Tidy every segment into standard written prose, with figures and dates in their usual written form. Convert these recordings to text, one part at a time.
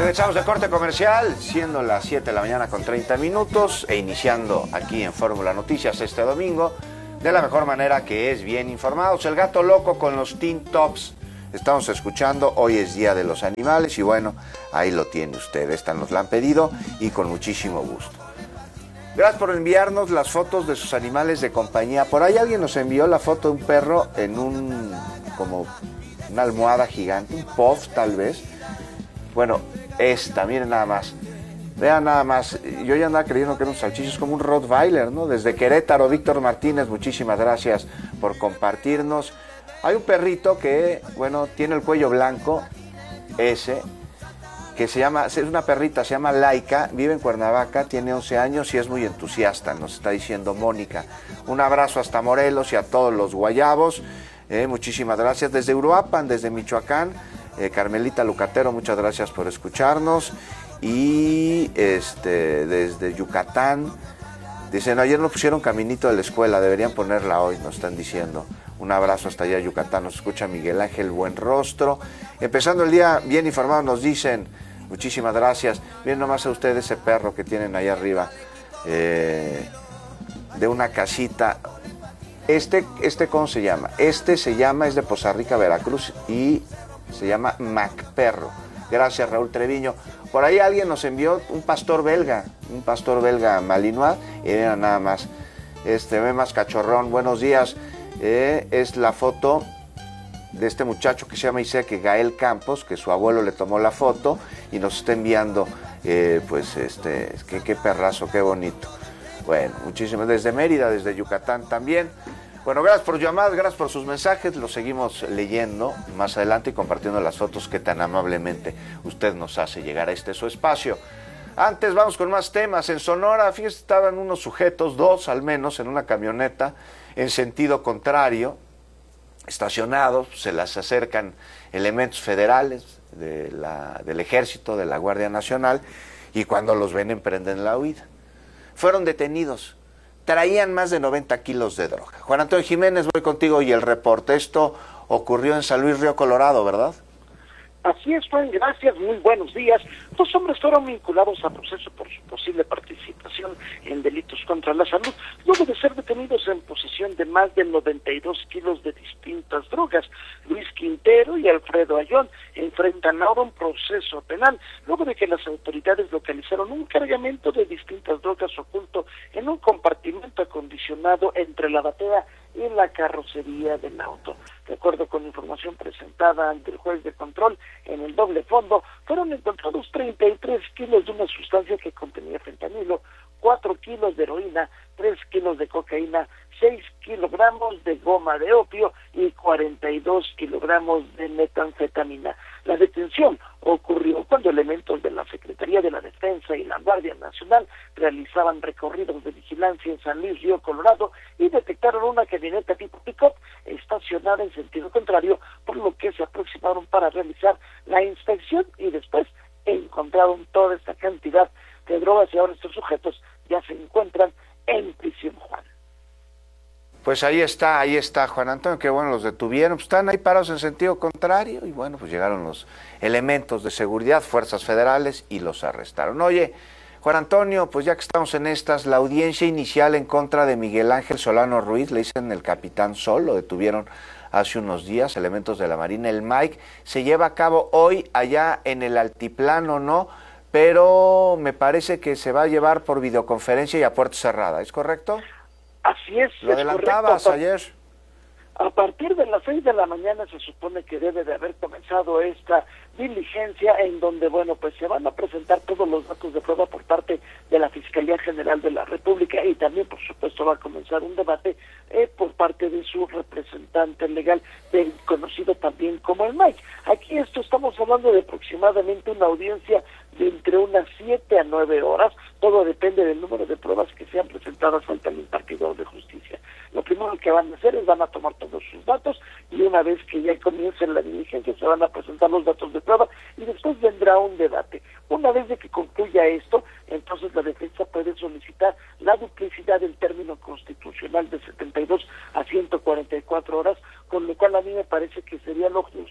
Regresamos de corte comercial, siendo las 7 de la mañana con 30 minutos e iniciando aquí en Fórmula Noticias este domingo, de la mejor manera, que es bien informados. El gato loco con los Teen Tops. Estamos escuchando, hoy es Día de los Animales y bueno, ahí lo tiene usted. Esta nos la han pedido y con muchísimo gusto. Gracias por enviarnos las fotos de sus animales de compañía. Por ahí alguien nos envió la foto de un perro en como una almohada gigante, un puff tal vez. Bueno, esta, miren nada más. Vean nada más, yo ya andaba creyendo que era un salchicho, es como un Rottweiler, ¿no? Desde Querétaro, Víctor Martínez, muchísimas gracias por compartirnos. Hay un perrito que, bueno, tiene el cuello blanco, que se llama, es una perrita, se llama Laika, vive en Cuernavaca, tiene 11 años y es muy entusiasta, nos está diciendo Mónica. Un abrazo hasta Morelos y a todos los guayabos, muchísimas gracias. Desde Uruapan, desde Michoacán, Carmelita Lucatero, muchas gracias por escucharnos. Y desde Yucatán, dicen, ayer nos pusieron Caminito de la Escuela, deberían ponerla hoy, nos están diciendo. Un abrazo hasta allá, Yucatán. Nos escucha Miguel Ángel Buenrostro. Empezando el día bien informado, nos dicen, muchísimas gracias. Miren nomás a ustedes ese perro que tienen ahí arriba, de una casita. ¿Cómo se llama? Es de Poza Rica, Veracruz, y se llama Mac Perro. Gracias, Raúl Treviño. Por ahí alguien nos envió un pastor belga malinois, y era nada más, ve más cachorrón. Buenos días. Es la foto de este muchacho que se llama Isaac Gael Campos, que su abuelo le tomó la foto y nos está enviando, qué perrazo, qué bonito. Bueno, muchísimas, desde Mérida, desde Yucatán también. Bueno, gracias por llamadas, gracias por sus mensajes, los seguimos leyendo más adelante y compartiendo las fotos que tan amablemente usted nos hace llegar a su espacio. Antes vamos con más temas. En Sonora, fíjense, estaban unos sujetos, dos al menos, en una camioneta en sentido contrario, estacionados, se las acercan elementos federales del Ejército, de la Guardia Nacional, y cuando los ven emprenden la huida. Fueron detenidos. Traían más de 90 kilos de droga. Juan Antonio Jiménez, voy contigo y el reporte. Esto ocurrió en San Luis Río Colorado, ¿verdad? Así es, Juan, gracias, muy buenos días. Dos hombres fueron vinculados a proceso por su posible participación en delitos contra la salud, luego de ser detenidos en posesión de más de 92 kilos de distintas drogas. Luis Quintero y Alfredo Ayón enfrentan ahora un proceso penal, luego de que las autoridades localizaron un cargamento de distintas drogas oculto en un compartimento acondicionado entre la batea y la carrocería del auto. De acuerdo con información presentada ante el juez de control, en el doble fondo fueron encontrados 33 kilos de una sustancia que contenía fentanilo, 4 kilos de heroína, 3 kilos de cocaína, 6 kilogramos de goma de opio y 42 kilogramos de metanfetamina. La detención ocurrió cuando elementos de la Secretaría de la Defensa y la Guardia Nacional realizaban recorridos de vigilancia en San Luis Río Colorado y detectaron una camioneta tipo pick-up estacionada en sentido contrario, por lo que se aproximaron para realizar la inspección y después encontraron toda esta cantidad de drogas y ahora estos sujetos ya se encuentran en prisión, Juan. Pues ahí está Juan Antonio, que bueno, los detuvieron, pues están ahí parados en sentido contrario y bueno, pues llegaron los elementos de seguridad, fuerzas federales y los arrestaron. Oye, Juan Antonio, pues ya que estamos en estas, la audiencia inicial en contra de Miguel Ángel Solano Ruiz, le dicen el Capitán Sol, lo detuvieron hace unos días, elementos de la Marina, el Mike, se lleva a cabo hoy allá en el altiplano, ¿no? Pero me parece que se va a llevar por videoconferencia y a puerta cerrada, ¿es correcto? Así es. Lo adelantabas ayer. A partir de las 6 de la mañana se supone que debe de haber comenzado esta diligencia en donde, bueno, pues se van a presentar todos los datos de prueba por parte de la Fiscalía General de la República y también, por supuesto, va a comenzar un debate por parte de su representante legal, conocido también como el Mike. Aquí estamos hablando de aproximadamente una audiencia de entre unas 7 a 9 horas, todo depende del número de pruebas que sean presentadas ante el impartidor de justicia. Lo primero que van a hacer es van a tomar todos sus datos y una vez que ya comiencen la diligencia se van a presentar los datos de prueba y después vendrá un debate. Una vez de que concluya esto, entonces la defensa puede solicitar la duplicidad del término constitucional de 72 a 144 horas, con lo cual a mí me parece que sería lo justo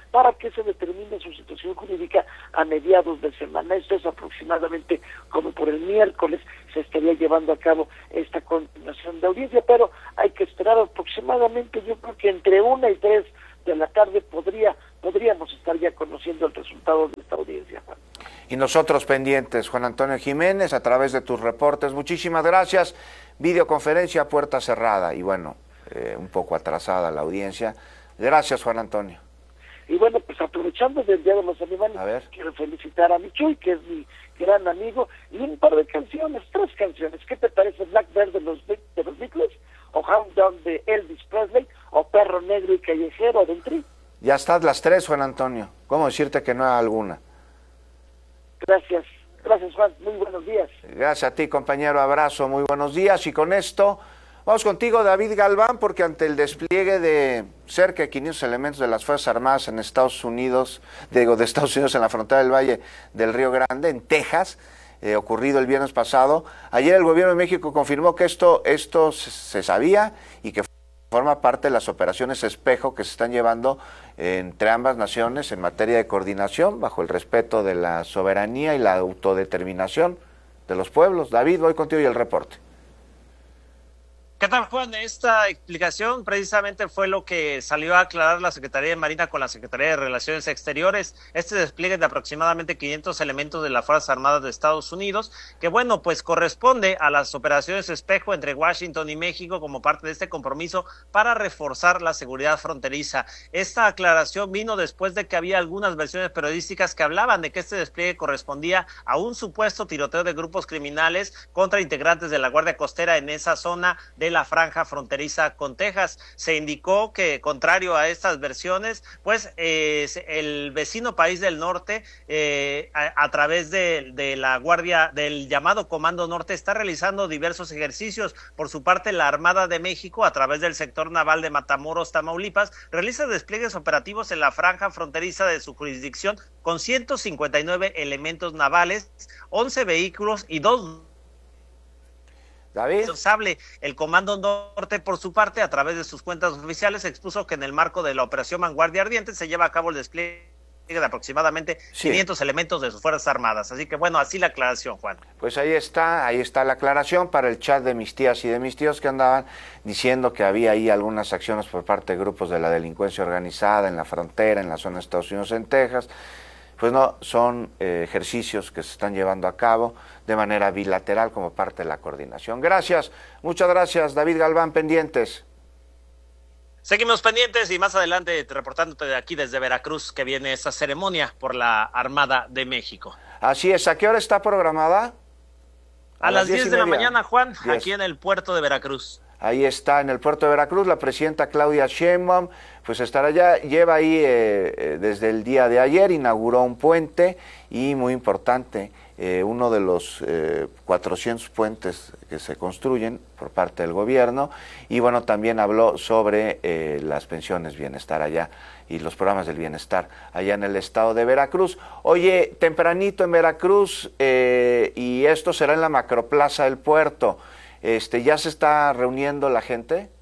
para que se determine su situación jurídica a mediados de semana. Esto es aproximadamente como por el miércoles se estaría llevando a cabo esta continuación de audiencia, pero hay que esperar aproximadamente, yo creo que entre 1 y 3 de la tarde podríamos estar ya conociendo el resultado de esta audiencia, Juan. Y nosotros pendientes, Juan Antonio Jiménez, a través de tus reportes. Muchísimas gracias. Videoconferencia puerta cerrada y bueno, un poco atrasada la audiencia. Gracias, Juan Antonio. Y bueno, pues aprovechando del Día de los Animales, quiero felicitar a mi Chuy, que es mi gran amigo, y un par de canciones, 3 canciones. ¿Qué te parece? Blackbird de los Beatles, o Hound Dog de Elvis Presley, o Perro Negro y Callejero del Tri. Ya estás las 3, Juan Antonio. ¿Cómo decirte que no hay alguna? Gracias, Juan, muy buenos días. Gracias a ti, compañero, abrazo, muy buenos días. Y con esto, vamos contigo, David Galván, porque ante el despliegue de cerca de 500 elementos de las Fuerzas Armadas en Estados Unidos, de Estados Unidos en la frontera del Valle del Río Grande, en Texas, ocurrido el viernes pasado, ayer el gobierno de México confirmó que esto se sabía y que forma parte de las operaciones espejo que se están llevando entre ambas naciones en materia de coordinación bajo el respeto de la soberanía y la autodeterminación de los pueblos. David, voy contigo y el reporte. ¿Qué tal, Juan? Esta explicación precisamente fue lo que salió a aclarar la Secretaría de Marina con la Secretaría de Relaciones Exteriores, este despliegue de aproximadamente 500 elementos de las Fuerzas Armadas de Estados Unidos, que bueno, pues corresponde a las operaciones espejo entre Washington y México como parte de este compromiso para reforzar la seguridad fronteriza. Esta aclaración vino después de que había algunas versiones periodísticas que hablaban de que este despliegue correspondía a un supuesto tiroteo de grupos criminales contra integrantes de la Guardia Costera en esa zona de la franja fronteriza con Texas. Se indicó que, contrario a estas versiones, pues el vecino país del norte, a través de la Guardia, del llamado Comando Norte, está realizando diversos ejercicios. Por su parte, la Armada de México, a través del sector naval de Matamoros, Tamaulipas, realiza despliegues operativos en la franja fronteriza de su jurisdicción con 159 elementos navales, 11 vehículos y 2 David. El Comando Norte, por su parte, a través de sus cuentas oficiales, expuso que en el marco de la Operación Vanguardia Ardiente se lleva a cabo el despliegue de aproximadamente 500 elementos de sus Fuerzas Armadas. Así que bueno, así la aclaración, Juan. Pues ahí está la aclaración para el chat de mis tías y de mis tíos que andaban diciendo que había ahí algunas acciones por parte de grupos de la delincuencia organizada en la frontera, en la zona de Estados Unidos, en Texas. Pues no, son ejercicios que se están llevando a cabo de manera bilateral como parte de la coordinación. Gracias, muchas gracias, David Galván, pendientes. Seguimos pendientes y más adelante reportándote de aquí desde Veracruz que viene esta ceremonia por la Armada de México. Así es, ¿a qué hora está programada? A las 10 de la mañana, Juan, 10. Aquí en el puerto de Veracruz. Ahí está, en el puerto de Veracruz, la presidenta Claudia Sheinbaum, pues estará allá, lleva ahí desde el día de ayer, inauguró un puente y muy importante, uno de los 400 puentes que se construyen por parte del gobierno, y bueno, también habló sobre las pensiones bienestar allá y los programas del bienestar allá en el estado de Veracruz. Oye, tempranito en Veracruz, y esto será en la macroplaza del puerto. ¿Ya se está reuniendo la gente?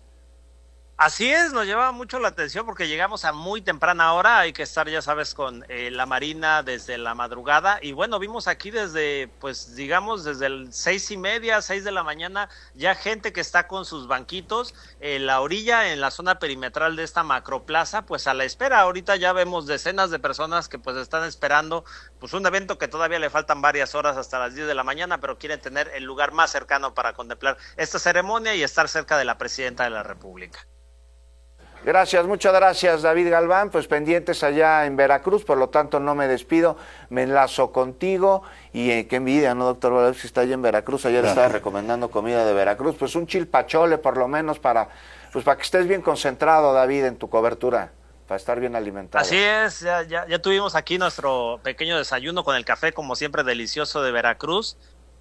Así es, nos lleva mucho la atención porque llegamos a muy temprana hora, hay que estar, ya sabes, con la Marina desde la madrugada, y bueno, vimos aquí desde, pues digamos, desde el 6:30, 6 de la mañana, ya gente que está con sus banquitos en la orilla, en la zona perimetral de esta macroplaza, pues a la espera. Ahorita ya vemos decenas de personas que pues están esperando, pues un evento que todavía le faltan varias horas hasta las 10 de la mañana, pero quieren tener el lugar más cercano para contemplar esta ceremonia y estar cerca de la Presidenta de la República. Gracias, muchas gracias, David Galván, pues pendientes allá en Veracruz, por lo tanto no me despido, me enlazo contigo, y qué envidia, ¿no, doctor Valdés, que está allá en Veracruz? Ayer estaba recomendando comida de Veracruz, pues un chilpachole por lo menos para que estés bien concentrado, David, en tu cobertura, para estar bien alimentado. Así es, ya tuvimos aquí nuestro pequeño desayuno con el café, como siempre, delicioso de Veracruz.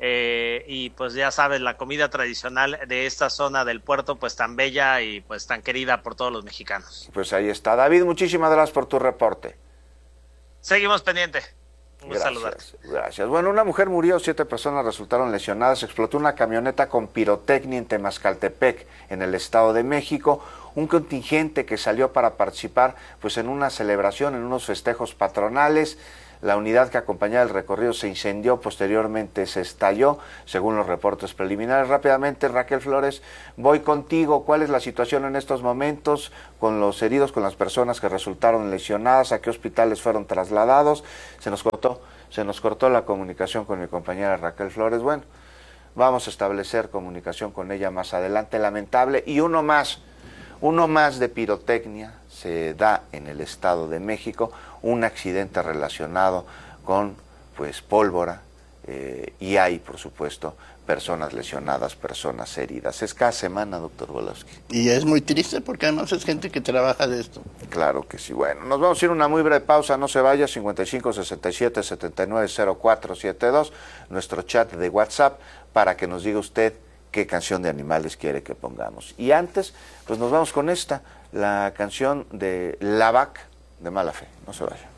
Y pues ya sabes, la comida tradicional de esta zona del puerto, pues tan bella y pues tan querida por todos los mexicanos. Pues ahí está, David, muchísimas gracias por tu reporte. Seguimos pendiente. Un gusto saludarte. Gracias. Bueno, una mujer murió, 7 personas resultaron lesionadas, explotó una camioneta con pirotecnia en Temascaltepec, en el Estado de México. un contingente que salió para participar pues en una celebración, en unos festejos patronales. La unidad que acompañaba el recorrido se incendió, posteriormente se estalló, según los reportes preliminares. Rápidamente, Raquel Flores, voy contigo. ¿Cuál es la situación en estos momentos con los heridos, con las personas que resultaron lesionadas? ¿A qué hospitales fueron trasladados? Se nos cortó la comunicación con mi compañera Raquel Flores. Bueno, vamos a establecer comunicación con ella más adelante. Lamentable. Y uno más de pirotecnia se da en el Estado de México, un accidente relacionado con pues pólvora, y hay, por supuesto, personas lesionadas, personas heridas. Es cada semana, doctor Volosky. Y es muy triste porque además es gente que trabaja de esto. Claro que sí. Bueno, nos vamos a ir a una muy breve pausa, no se vaya. 55 67 79 04 72, nuestro chat de WhatsApp, para que nos diga usted qué canción de Animales quiere que pongamos. Y antes, pues nos vamos con esta, la canción de La Vaca de Mala Fe. No se vaya.